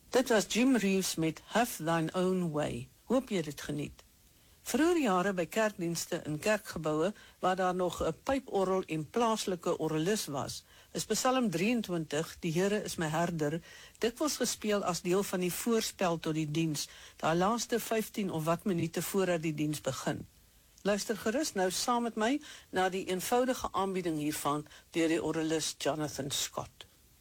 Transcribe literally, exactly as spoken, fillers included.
Dit was Jim Reeves met Have Thine Own Way. Hoop jy dit geniet. Vroeger jare by kerkdienste in kerkgebouwe, waar daar nog 'n pyporgel en plaaslike orgelis was, is Psalm drieëntwintig, Die Here is my herder, dikwels gespeel as deel van die voorspel tot die diens, daai laaste vyftien of wat minute voordat die diens begin. Luister gerus nou saam met my na die eenvoudige aanbieding hiervan deur die orgelis Jonathan Scott.